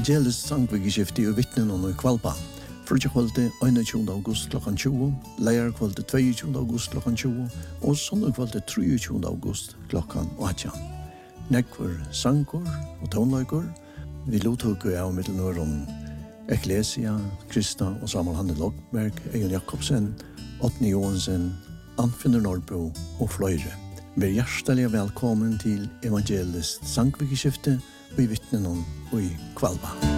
Evangelisk sangvikeskifte og vittnen og kvalpa. Frutjakvalde 21. august klokkan 20, leierkvalde 22. august klokkan 20 og søndagkvalde 23. august klokkan 18. Nekvar sankor og tonlaikor. Vi lothukker av Middelnøren Eklesia, Krista og Samuel Hanne Lokberg, Egil Jakobsen, Åtni Johansen, Anfinner Norrbo og fløyre. Vær hjertelig velkommen til Evangelisk sangvikeskifte og i vittnen og i kvalpa.